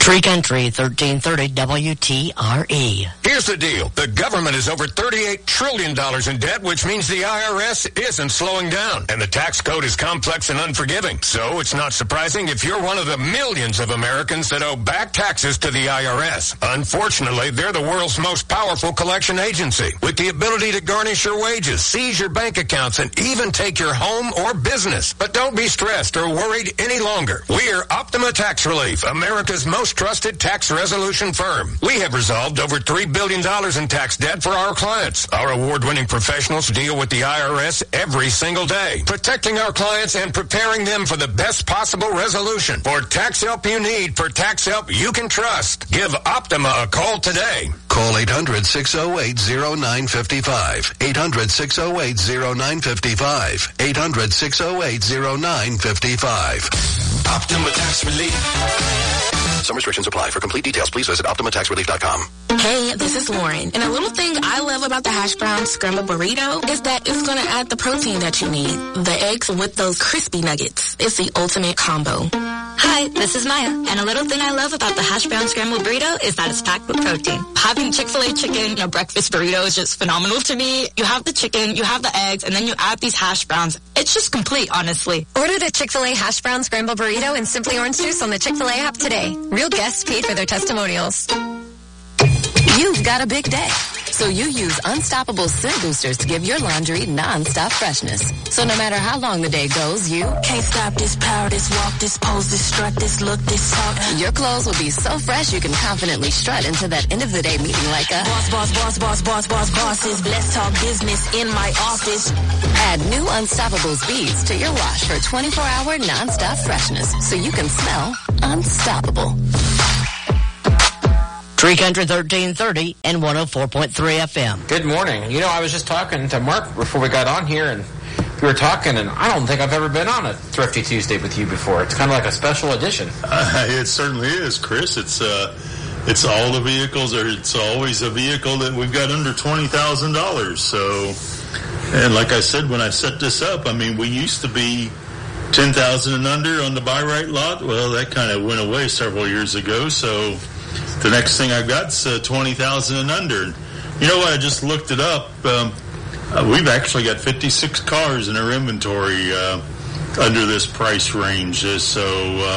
Tree Country, 1330 WTRE. Here's the deal. The government is over $38 trillion in debt, which means the IRS isn't slowing down. And the tax code is complex and unforgiving. So it's not surprising if you're one of the millions of Americans that owe back taxes to the IRS. Unfortunately, they're the world's most powerful collection agency, with the ability to garnish your wages, seize your bank accounts, and even take your home or business. But don't be stressed or worried any longer. We're Optima Tax Relief, America's most trusted tax resolution firm. We have resolved over $3 billion in tax debt for our clients. Our award-winning professionals deal with the IRS every single day, protecting our clients and preparing them for the best possible resolution. For tax help you need, for tax help you can trust, give Optima a call today. Call 800-608-0955. 800-608-0955. 800-608-0955. Optima Tax Relief. Some restrictions apply. For complete details, please visit OptimaTaxRelief.com. Hey, this is Lauren. And a little thing I love about the hash brown scrambled burrito is that it's going to add the protein that you need. The eggs with those crispy nuggets. It's the ultimate combo. Hi, this is Maya. And a little thing I love about the hash brown scrambled burrito is that it's packed with protein. Having Chick-fil-A chicken, breakfast burrito is just phenomenal to me. You have the chicken, you have the eggs, and then you add these hash browns. It's just complete, honestly. Order the Chick-fil-A hash brown scrambled burrito and Simply Orange Juice on the Chick-fil-A app today. Real guests paid for their testimonials. You've got a big day, so you use Unstoppable Scent Boosters to give your laundry non-stop freshness. So no matter how long the day goes, you Can't stop this power, this walk, this pose, this strut, this look, this talk. Your clothes will be so fresh you can confidently strut into that end of the day meeting like a bosses. Let's talk business in my office. Add new Unstoppables beads to your wash for 24-hour non-stop freshness so you can smell unstoppable. Tree Country 1330 and 104.3 FM. Good morning. I was just talking to Mark before we got on here, and we were talking, and I don't think I've ever been on a Thrifty Tuesday with you before. It's kind of like a special edition. It certainly is, Chris. It's all the vehicles, or it's always a vehicle that we've got under $20,000. So, and like I said, when I set this up, we used to be 10,000 and under on the buy right lot. Well, that kind of went away several years ago. So the next thing I've got is 20,000 and under. You know what? I just looked it up. We've actually got 56 cars in our inventory under this price range. So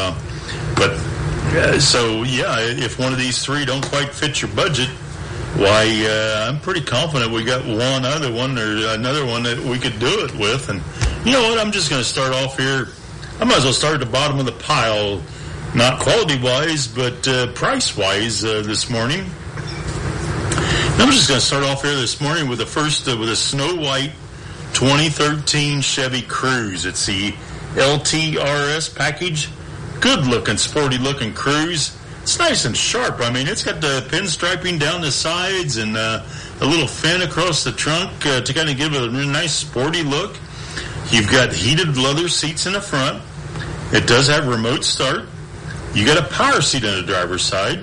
if one of these three don't quite fit your budget, why, I'm pretty confident we got another one that we could do it with. And you know what? I'm just going to start off here. I might as well start at the bottom of the pile. Not quality-wise, but price-wise this morning. I'm just going to start off here this morning with with a Snow White 2013 Chevy Cruze. It's the LTRS package. Good-looking, sporty-looking Cruze. It's nice and sharp. It's got the pinstriping down the sides and a little fin across the trunk to kind of give it a really nice, sporty look. You've got heated leather seats in the front. It does have remote start. You got a power seat on the driver's side.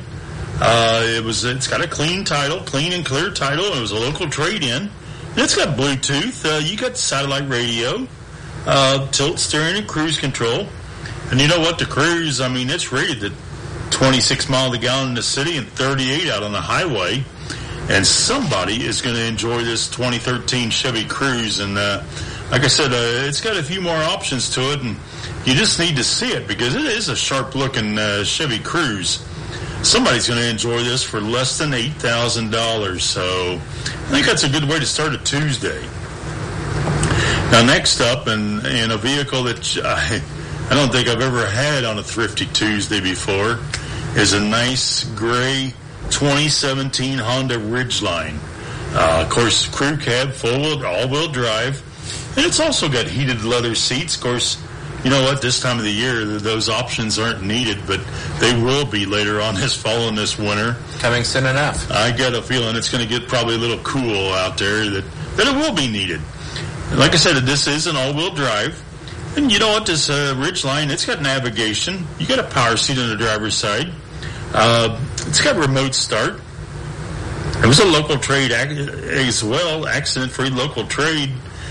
It's got a clean and clear title. It was a local trade-in. And it's got Bluetooth. You got satellite radio, tilt steering and cruise control. And you know what? The Cruze, it's rated at 26 miles a gallon in the city and 38 out on the highway. And somebody is going to enjoy this 2013 Chevy Cruze. And like I said, it's got a few more options to it, and you just need to see it because it is a sharp-looking Chevy Cruze. Somebody's going to enjoy this for less than $8,000, so I think that's a good way to start a Tuesday. Now, next up, and a vehicle that I don't think I've ever had on a Thrifty Tuesday before, is a nice gray 2017 Honda Ridgeline. Of course, crew cab, all-wheel drive, and it's also got heated leather seats. Of course, you know what? This time of the year, those options aren't needed, but they will be later on this fall and this winter. Coming soon enough. I got a feeling it's going to get probably a little cool out there, that it will be needed. And like I said, this is an all-wheel drive. And you know what? This Ridgeline, it's got navigation. You got a power seat on the driver's side. It's got remote start. It was a local trade as well, accident-free local trade.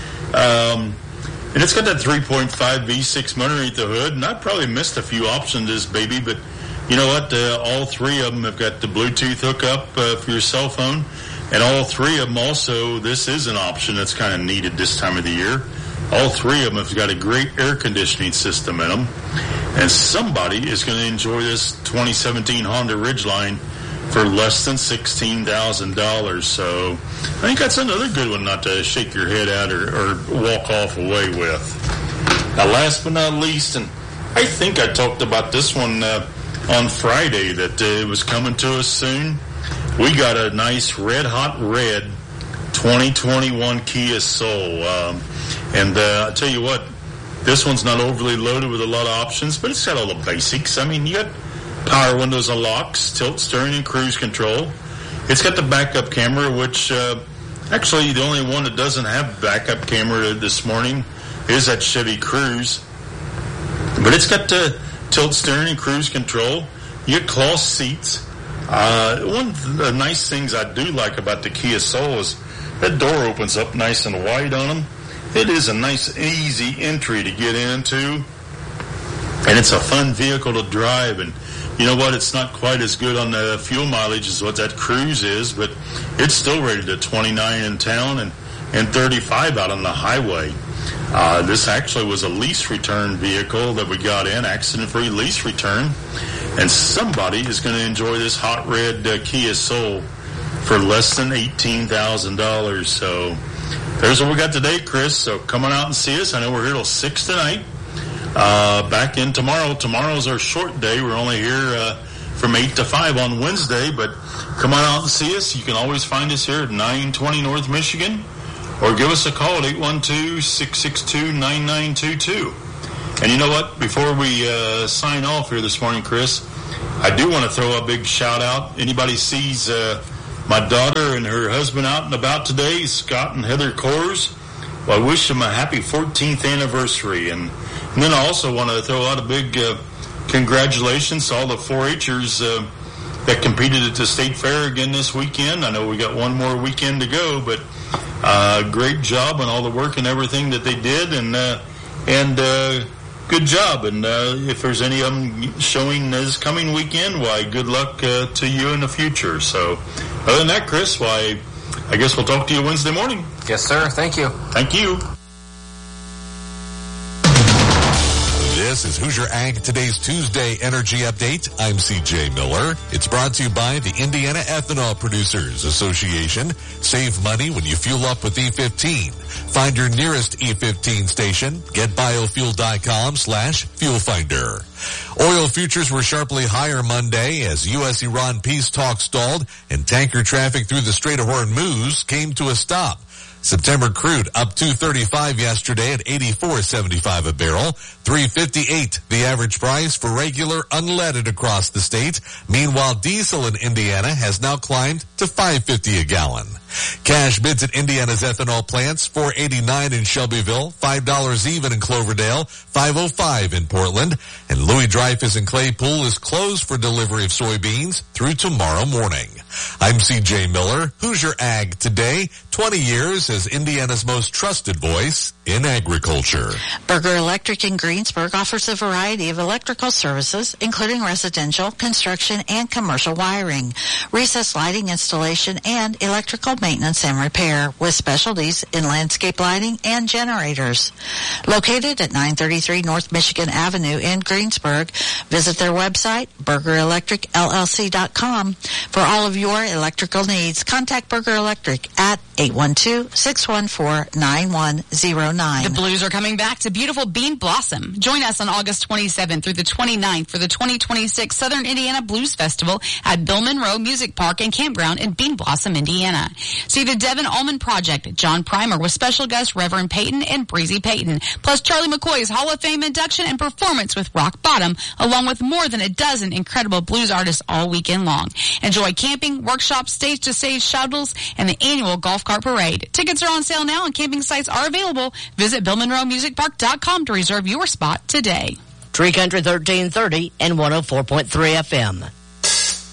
And it's got that 3.5 V6 motor underneath the hood, and I probably missed a few options in this baby, but you know what? All three of them have got the Bluetooth hookup for your cell phone. And all three of them also, this is an option that's kind of needed this time of the year. All three of them have got a great air conditioning system in them. And somebody is going to enjoy this 2017 Honda Ridgeline for less than $16,000. So I think that's another good one not to shake your head at or walk off away with. Now, last but not least, and I think I talked about this one on Friday that it was coming to us soon. We got a nice red hot red 2021 Kia Soul. And I'll tell you what, this one's not overly loaded with a lot of options, but it's got all the basics. I mean, you got power windows and locks, tilt steering and cruise control. It's got the backup camera, which actually the only one that doesn't have backup camera this morning is that Chevy Cruze. But it's got the tilt steering and cruise control. You get cloth seats. One of the nice things I do like about the Kia Soul is that door opens up nice and wide on them. It is a nice, easy entry to get into, and it's a fun vehicle to drive. And you know what? It's not quite as good on the fuel mileage as what that Cruze is, but it's still rated at 29 in town and 35 out on the highway. This actually was a lease return vehicle that we got in, accident-free lease return. And somebody is going to enjoy this hot red Kia Soul for less than $18,000. So there's what we got today, Chris. So come on out and see us. I know we're here till 6 tonight. Back in tomorrow. Tomorrow's our short day. We're only here from 8 to 5 on Wednesday. But come on out and see us. You can always find us here at 920 North Michigan. Or give us a call at 812-662-9922. And you know what? Before we sign off here this morning, Chris, I do want to throw a big shout-out. Anybody sees my daughter and her husband out and about today, Scott and Heather Kors, well, I wish them a happy 14th anniversary. And then I also want to throw out a big congratulations to all the 4-H'ers that competed at the State Fair again this weekend. I know we got one more weekend to go, but great job on all the work and everything that they did. And good job. And if there's any of them showing this coming weekend, why, good luck to you in the future. So other than that, Chris, why, I guess we'll talk to you Wednesday morning. Yes, sir. Thank you. Thank you. This is Hoosier Ag Today's Tuesday Energy Update. I'm CJ Miller. It's brought to you by the Indiana Ethanol Producers Association. Save money when you fuel up with E15. Find your nearest E15 station. Get biofuel.com/fuel finder. Oil futures were sharply higher Monday as U.S.-Iran peace talks stalled and tanker traffic through the Strait of Hormuz came to a stop. September crude up $2.35 yesterday at $84.75 a barrel, $3.58 the average price for regular unleaded across the state. Meanwhile, diesel in Indiana has now climbed to $5.50 a gallon. Cash bids at Indiana's ethanol plants, $4.89 in Shelbyville, $5 even in Cloverdale, $5.05 in Portland, and Louis Dreyfus in Claypool is closed for delivery of soybeans through tomorrow morning. I'm CJ Miller, Hoosier Ag Today, 20 years as Indiana's most trusted voice in agriculture. Berger Electric in Greensburg offers a variety of electrical services, including residential, construction, and commercial wiring, recessed lighting installation, and electrical maintenance and repair, with specialties in landscape lighting and generators. Located at 933 North Michigan Avenue in Greensburg, visit their website, BergerElectricLLC.com. For all of your electrical needs, contact Berger Electric at 812-614-9109. The Blues are coming back to beautiful Bean Blossom. Join us on August 27th through the 29th for the 2026 Southern Indiana Blues Festival at Bill Monroe Music Park and Campground in Bean Blossom, Indiana. See the Devin Allman Project, John Primer with special guest Reverend Peyton and Breezy Peyton, plus Charlie McCoy's Hall of Fame induction and performance with Rock Bottom, along with more than a dozen incredible blues artists all weekend long. Enjoy camping, workshops, stage-to-stage shuttles, and the annual golf cart parade. Tickets are on sale now and camping sites are available. Visit BillMonroeMusicPark.com to reserve your spot today. Tree Country 1330 and 104.3 FM.